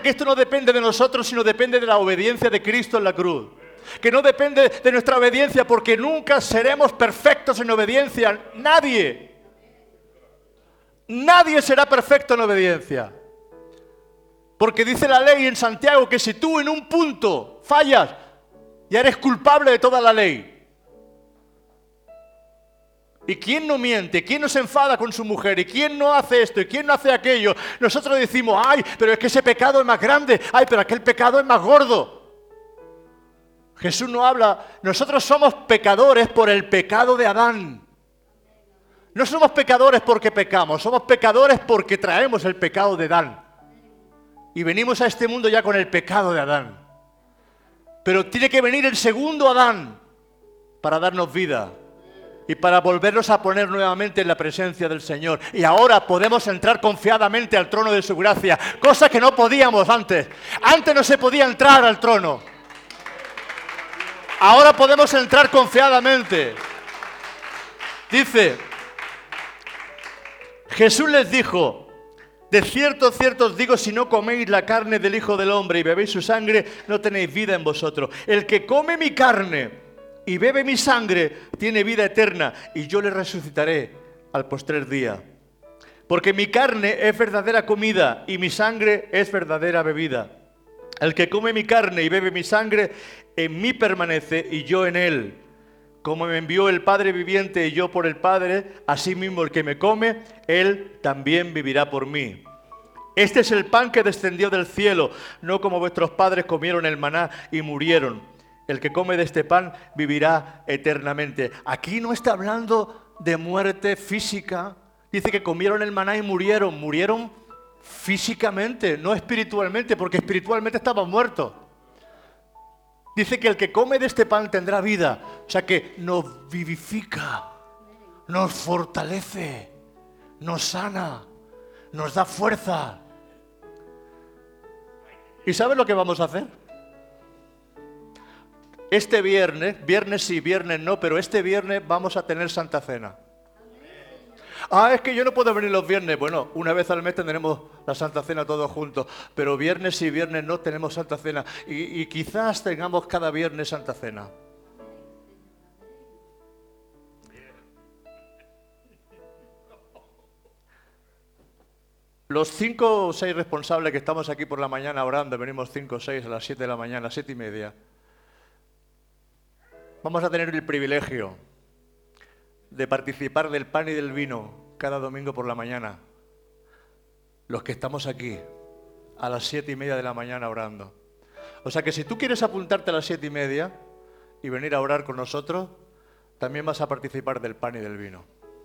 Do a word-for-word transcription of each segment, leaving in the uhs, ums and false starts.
que esto no depende de nosotros, sino depende de la obediencia de Cristo en la cruz. Que no depende de nuestra obediencia, porque nunca seremos perfectos en obediencia. Nadie. Nadie será perfecto en obediencia. Porque dice la ley en Santiago que si tú en un punto fallas, ya eres culpable de toda la ley. ¿Y quién no miente? ¿Quién no se enfada con su mujer? ¿Y quién no hace esto? ¿Y quién no hace aquello? Nosotros decimos, ay, pero es que ese pecado es más grande. Ay, pero aquel pecado es más gordo. Jesús no habla. Nosotros somos pecadores por el pecado de Adán. No somos pecadores porque pecamos. Somos pecadores porque traemos el pecado de Adán. Y venimos a este mundo ya con el pecado de Adán. Pero tiene que venir el segundo Adán para darnos vida. Y para volvernos a poner nuevamente en la presencia del Señor. Y ahora podemos entrar confiadamente al trono de su gracia. Cosa que no podíamos antes. Antes no se podía entrar al trono. Ahora podemos entrar confiadamente. Dice, Jesús les dijo, de cierto, cierto os digo, si no coméis la carne del Hijo del Hombre y bebéis su sangre, no tenéis vida en vosotros. El que come mi carne y bebe mi sangre, tiene vida eterna, y yo le resucitaré al postrer día. Porque mi carne es verdadera comida, y mi sangre es verdadera bebida. El que come mi carne y bebe mi sangre, en mí permanece, y yo en él. Como me envió el Padre viviente, y yo por el Padre, así mismo el que me come, él también vivirá por mí. Este es el pan que descendió del cielo, no como vuestros padres comieron el maná y murieron. El que come de este pan vivirá eternamente. Aquí no está hablando de muerte física. Dice que comieron el maná y murieron. Murieron físicamente, no espiritualmente, porque espiritualmente estaban muertos. Dice que el que come de este pan tendrá vida. O sea que nos vivifica, nos fortalece, nos sana, nos da fuerza. ¿Y sabes lo que vamos a hacer? Este viernes, viernes sí, viernes no, pero este viernes vamos a tener Santa Cena. Ah, es que yo no puedo venir los viernes. Bueno, una vez al mes tendremos la Santa Cena todos juntos, pero viernes sí, viernes no tenemos Santa Cena. Y, y quizás tengamos cada viernes Santa Cena. Los cinco o seis responsables que estamos aquí por la mañana orando, venimos cinco o seis a las siete de la mañana, siete y media. Vamos a tener el privilegio de participar del pan y del vino cada domingo por la mañana. Los que estamos aquí a las siete y media de la mañana orando. O sea que si tú quieres apuntarte a las siete y media y venir a orar con nosotros, también vas a participar del pan y del vino.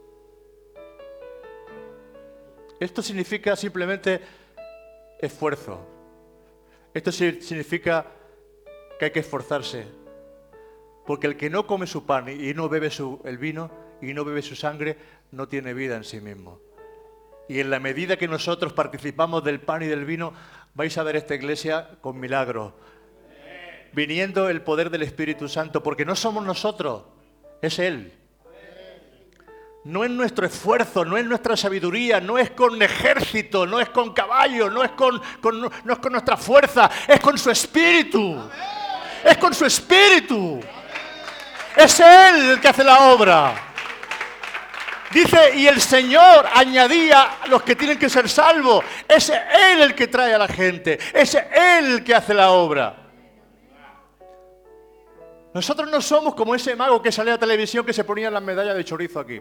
Esto significa simplemente esfuerzo. Esto significa que hay que esforzarse. Porque el que no come su pan y no bebe su, el vino y no bebe su sangre, no tiene vida en sí mismo. Y en la medida que nosotros participamos del pan y del vino, vais a ver esta iglesia con milagros. Viniendo el poder del Espíritu Santo, porque no somos nosotros, es Él. No es nuestro esfuerzo, no es nuestra sabiduría, no es con ejército, no es con caballo, no es con, con, no es con nuestra fuerza, es con su Espíritu. Es con su Espíritu. Es Él el que hace la obra. Dice, y el Señor añadía a los que tienen que ser salvos. Es Él el que trae a la gente. Es Él el que hace la obra. Nosotros no somos como ese mago que sale a la televisión que se ponía las medallas de chorizo aquí.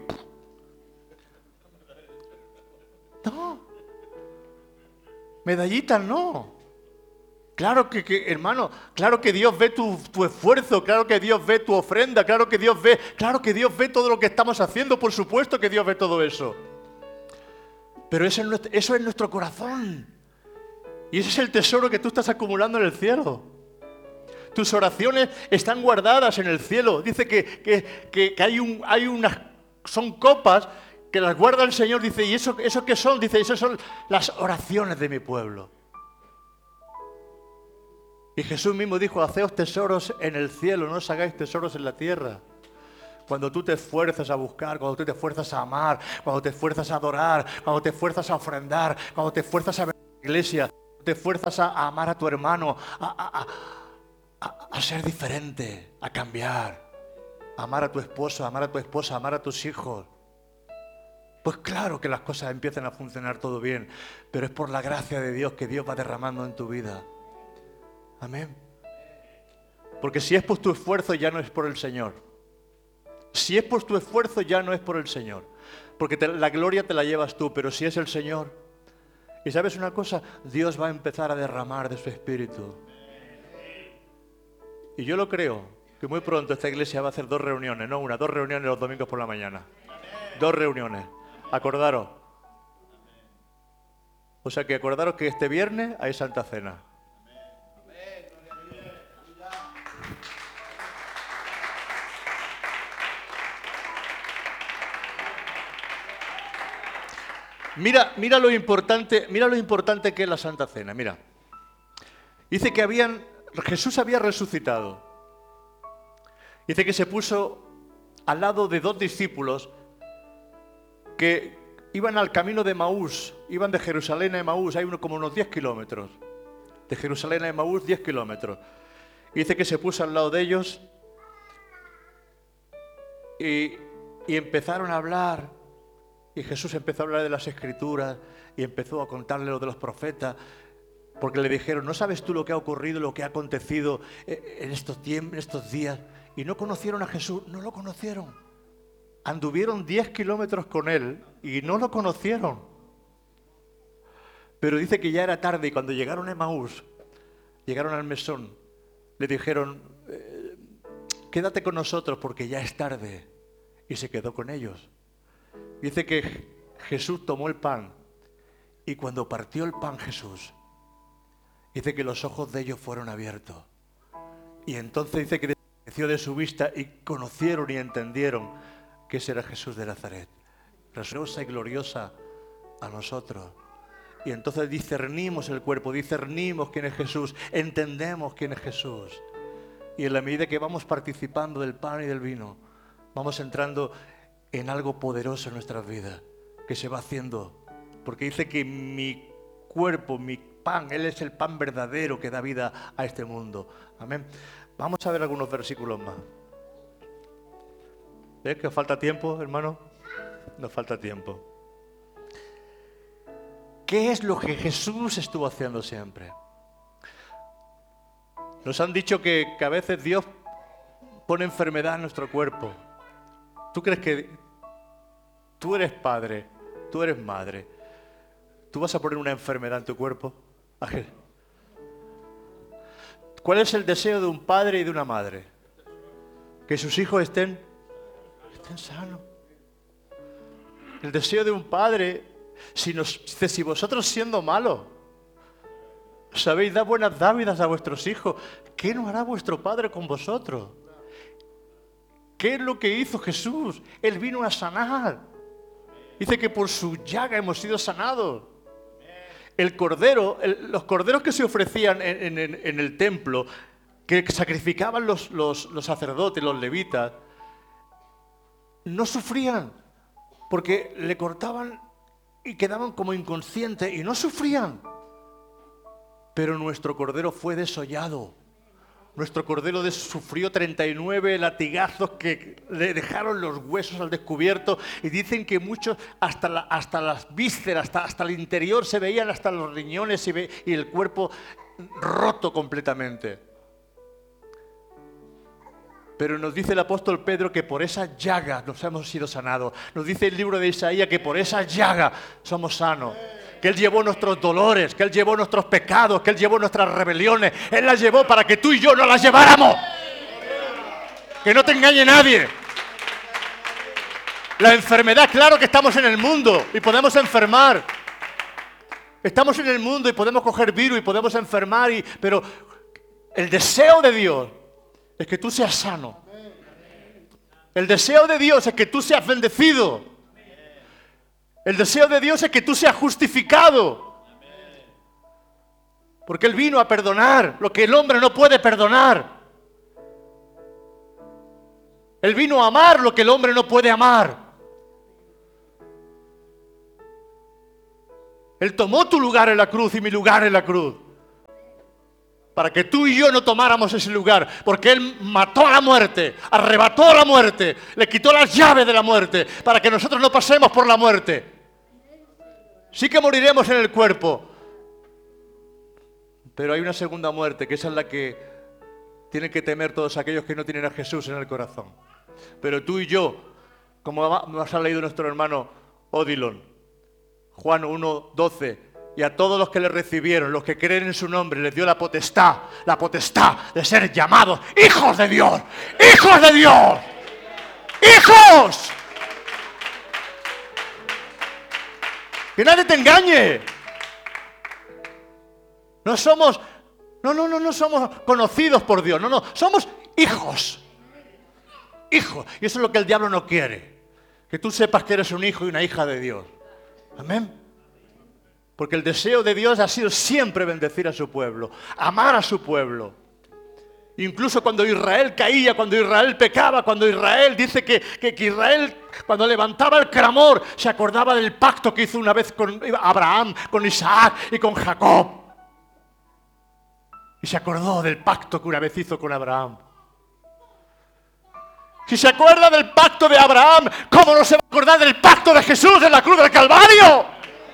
No. Medallitas no. Claro que, que, hermano, claro que Dios ve tu, tu esfuerzo, claro que Dios ve tu ofrenda, claro que Dios ve, claro que Dios ve todo lo que estamos haciendo, por supuesto que Dios ve todo eso. Pero eso es nuestro, eso es nuestro corazón. Y ese es el tesoro que tú estás acumulando en el cielo. Tus oraciones están guardadas en el cielo. Dice que, que, que, que hay, un, hay unas, son copas que las guarda el Señor. Dice, ¿y eso, eso qué son? Dice, esas son las oraciones de mi pueblo. Y Jesús mismo dijo, haceos tesoros en el cielo, no os hagáis tesoros en la tierra. Cuando tú te esfuerzas a buscar, cuando tú te esfuerzas a amar, cuando te esfuerzas a adorar, cuando te esfuerzas a ofrendar, cuando te esfuerzas a ver a la iglesia, te esfuerzas a, a amar a tu hermano, a, a, a, a ser diferente, a cambiar, a amar a tu esposo, a amar a tu esposa, a amar a tus hijos. Pues claro que las cosas empiezan a funcionar todo bien, pero es por la gracia de Dios que Dios va derramando en tu vida. Amén. Porque si es por tu esfuerzo ya no es por el Señor. Si es por tu esfuerzo ya no es por el Señor. Porque te, la gloria te la llevas tú, pero si es el Señor. Y ¿sabes una cosa? Dios va a empezar a derramar de su Espíritu. Y yo lo creo, que muy pronto esta iglesia va a hacer dos reuniones, no una, dos reuniones los domingos por la mañana. Dos reuniones. Acordaros. O sea que acordaros que este viernes hay Santa Cena. Mira, mira lo importante, mira lo importante que es la Santa Cena, mira. Dice que habían, Jesús había resucitado. Dice que se puso al lado de dos discípulos que iban al camino de Emaús, iban de Jerusalén a Emaús, hay uno, como unos diez kilómetros. De Jerusalén a Emaús, diez kilómetros. Y dice que se puso al lado de ellos y, y empezaron a hablar. Y Jesús empezó a hablar de las Escrituras y empezó a contarle lo de los profetas, porque le dijeron, ¿no sabes tú lo que ha ocurrido, lo que ha acontecido en estos tiempos, en estos días? Y no conocieron a Jesús, no lo conocieron. Anduvieron diez kilómetros con él y no lo conocieron. Pero dice que ya era tarde y cuando llegaron a Emaús, llegaron al mesón, le dijeron, eh, quédate con nosotros porque ya es tarde. Y se quedó con ellos. Dice que Jesús tomó el pan y cuando partió el pan Jesús, dice que los ojos de ellos fueron abiertos. Y entonces dice que desapareció de su vista y conocieron y entendieron que ese era Jesús de Nazaret. Preciosa y gloriosa a nosotros. Y entonces discernimos el cuerpo, discernimos quién es Jesús, entendemos quién es Jesús. Y en la medida que vamos participando del pan y del vino, vamos entrando en algo poderoso en nuestras vidas, que se va haciendo. Porque dice que mi cuerpo, mi pan, Él es el pan verdadero que da vida a este mundo. Amén. Vamos a ver algunos versículos más. ¿Ves que os falta tiempo, hermano? Nos falta tiempo. ¿Qué es lo que Jesús estuvo haciendo siempre? Nos han dicho que, que a veces Dios pone enfermedad en nuestro cuerpo. ¿Tú crees que tú eres padre, tú eres madre, tú vas a poner una enfermedad en tu cuerpo? ¿Cuál es el deseo de un padre y de una madre? Que sus hijos estén, estén sanos. El deseo de un padre, si, nos, si vosotros siendo malos sabéis dar buenas dádivas a vuestros hijos, ¿qué no hará vuestro Padre con vosotros? ¿Qué es lo que hizo Jesús? Él vino a sanar. Dice que por su llaga hemos sido sanados. El cordero, el, los corderos que se ofrecían en, en, en el templo, que sacrificaban los, los, los sacerdotes, los levitas, no sufrían, porque le cortaban y quedaban como inconscientes y no sufrían. Pero nuestro cordero fue desollado. Nuestro cordero des- sufrió treinta y nueve latigazos que le dejaron los huesos al descubierto. Y dicen que muchos, hasta, la, hasta las vísceras, hasta, hasta el interior, se veían hasta los riñones y, ve, y el cuerpo roto completamente. Pero nos dice el apóstol Pedro que por esa llaga nos hemos sido sanados. Nos dice el libro de Isaías que por esa llaga somos sanos. Que Él llevó nuestros dolores, que Él llevó nuestros pecados, que Él llevó nuestras rebeliones. Él las llevó para que tú y yo no las lleváramos. Que no te engañe nadie. La enfermedad, claro que estamos en el mundo y podemos enfermar. Estamos en el mundo y podemos coger virus y podemos enfermar, y, pero el deseo de Dios es que tú seas sano. El deseo de Dios es que tú seas bendecido. El deseo de Dios es que tú seas justificado. Porque Él vino a perdonar lo que el hombre no puede perdonar. Él vino a amar lo que el hombre no puede amar. Él tomó tu lugar en la cruz y mi lugar en la cruz. Para que tú y yo no tomáramos ese lugar. Porque Él mató a la muerte, arrebató a la muerte, le quitó las llaves de la muerte. Para que nosotros no pasemos por la muerte. Sí que moriremos en el cuerpo. Pero hay una segunda muerte, que esa es la que tienen que temer todos aquellos que no tienen a Jesús en el corazón. Pero tú y yo, como nos ha leído nuestro hermano Odilon, Juan uno doce, y a todos los que le recibieron, los que creen en su nombre, les dio la potestad, la potestad de ser llamados hijos de Dios, hijos de Dios, hijos. Que nadie te engañe. No somos, no, no, no, no somos conocidos por Dios, no, no, somos hijos. Hijos. Y eso es lo que el diablo no quiere. Que tú sepas que eres un hijo y una hija de Dios. Amén. Porque el deseo de Dios ha sido siempre bendecir a su pueblo, amar a su pueblo. Incluso cuando Israel caía, cuando Israel pecaba, cuando Israel dice que, que, que Israel, cuando levantaba el clamor, se acordaba del pacto que hizo una vez con Abraham, con Isaac y con Jacob. Y se acordó del pacto que una vez hizo con Abraham. Si se acuerda del pacto de Abraham, ¿cómo no se va a acordar del pacto de Jesús en la cruz del Calvario?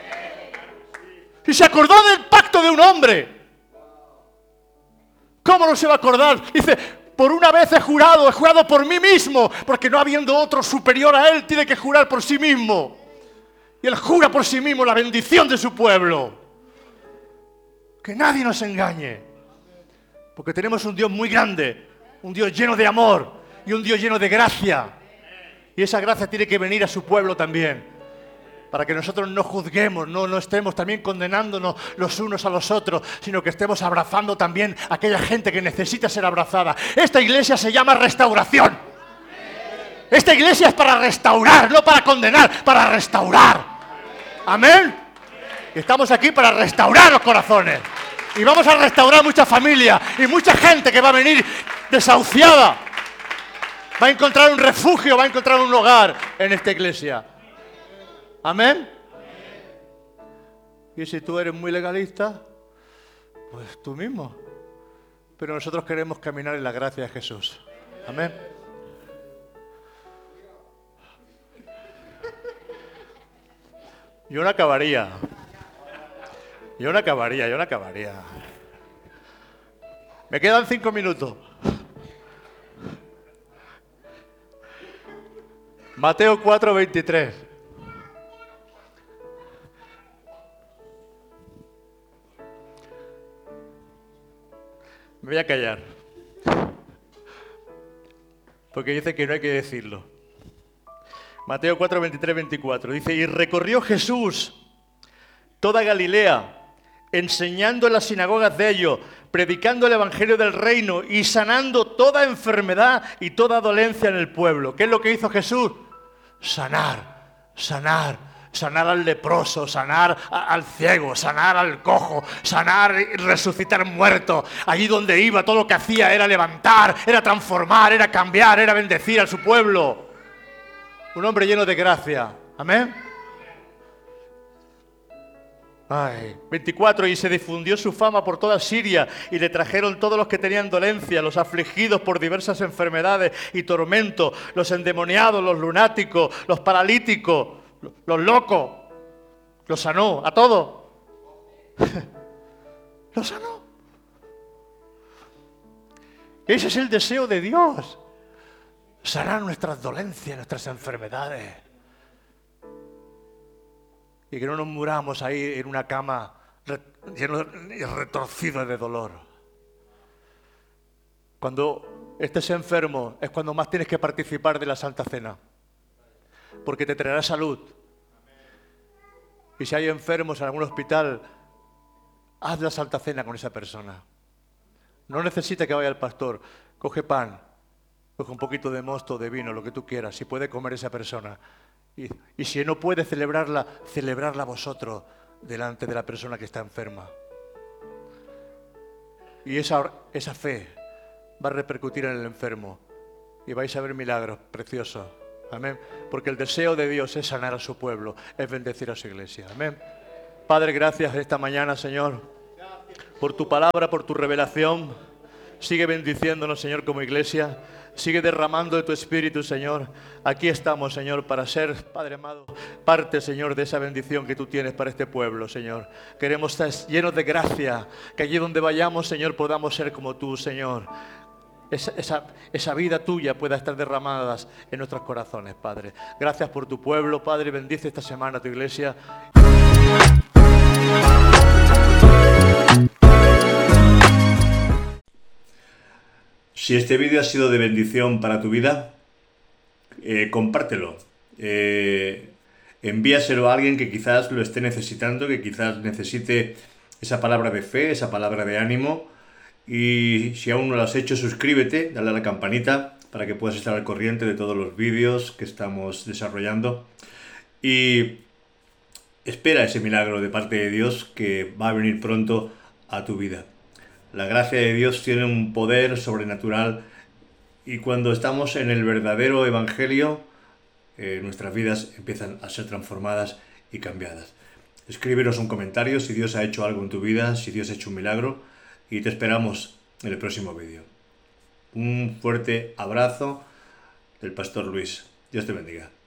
Si se acordó del pacto de un hombre, ¿cómo no se va a acordar? Dice, por una vez he jurado, he jurado por mí mismo, porque no habiendo otro superior a él, tiene que jurar por sí mismo. Y él jura por sí mismo la bendición de su pueblo. Que nadie nos engañe. Porque tenemos un Dios muy grande, un Dios lleno de amor y un Dios lleno de gracia. Y esa gracia tiene que venir a su pueblo también. Para que nosotros no juzguemos, no, no estemos también condenándonos los unos a los otros, sino que estemos abrazando también a aquella gente que necesita ser abrazada. Esta iglesia se llama restauración. Esta iglesia es para restaurar, no para condenar, para restaurar. Amén. Y estamos aquí para restaurar los corazones. Y vamos a restaurar mucha familia y mucha gente que va a venir desahuciada. Va a encontrar un refugio, va a encontrar un hogar en esta iglesia. ¿Amén? Y si tú eres muy legalista, pues tú mismo. Pero nosotros queremos caminar en la gracia de Jesús. Amén. Yo no acabaría. Yo no acabaría, yo no acabaría. Me quedan cinco minutos. Mateo cuatro veintitrés. Me voy a callar. Porque dice que no hay que decirlo. Mateo cuatro veintitrés veinticuatro. Dice, y recorrió Jesús toda Galilea, enseñando en las sinagogas de ellos, predicando el evangelio del reino y sanando toda enfermedad y toda dolencia en el pueblo. ¿Qué es lo que hizo Jesús? Sanar, sanar. Sanar al leproso, sanar al ciego, sanar al cojo, sanar y resucitar muertos. Allí donde iba, todo lo que hacía era levantar, era transformar, era cambiar, era bendecir a su pueblo. Un hombre lleno de gracia. Amén. Ay, veinticuatro, y se difundió su fama por toda Siria, y le trajeron todos los que tenían dolencia, los afligidos por diversas enfermedades y tormentos, los endemoniados, los lunáticos, los paralíticos, los locos. Los sanó, a todos. Los sanó. Ese es el deseo de Dios. Sanar nuestras dolencias, nuestras enfermedades. Y que no nos muramos ahí en una cama lleno y retorcido de dolor. Cuando estés enfermo es cuando más tienes que participar de la Santa Cena. Porque te traerá salud. Y si hay enfermos en algún hospital, haz la Santa Cena con esa persona. No necesita que vaya el pastor. Coge pan, coge un poquito de mosto, de vino, lo que tú quieras, si puede comer esa persona. Y, y si no puede celebrarla, celebrarla vosotros delante de la persona que está enferma. Y esa, esa fe va a repercutir en el enfermo. Y vais a ver milagros preciosos. Amén. Porque el deseo de Dios es sanar a su pueblo, es bendecir a su iglesia. Amén. Padre, gracias esta mañana, Señor, por tu palabra, por tu revelación. Sigue bendiciéndonos, Señor, como iglesia. Sigue derramando de tu Espíritu, Señor. Aquí estamos, Señor, para ser, Padre amado, parte, Señor, de esa bendición que tú tienes para este pueblo, Señor. Queremos estar llenos de gracia, que allí donde vayamos, Señor, podamos ser como tú, Señor. Esa, esa, esa vida tuya pueda estar derramada en nuestros corazones, Padre. Gracias por tu pueblo, Padre. Bendice esta semana tu iglesia. Si este vídeo ha sido de bendición para tu vida, eh, compártelo. Eh, envíaselo a alguien que quizás lo esté necesitando, que quizás necesite esa palabra de fe, esa palabra de ánimo. Y si aún no lo has hecho, suscríbete, dale a la campanita para que puedas estar al corriente de todos los vídeos que estamos desarrollando. Y espera ese milagro de parte de Dios que va a venir pronto a tu vida. La gracia de Dios tiene un poder sobrenatural y cuando estamos en el verdadero evangelio, eh, nuestras vidas empiezan a ser transformadas y cambiadas. Escríbenos un comentario si Dios ha hecho algo en tu vida, si Dios ha hecho un milagro, y te esperamos en el próximo vídeo. Un fuerte abrazo del Pastor Luis. Dios te bendiga.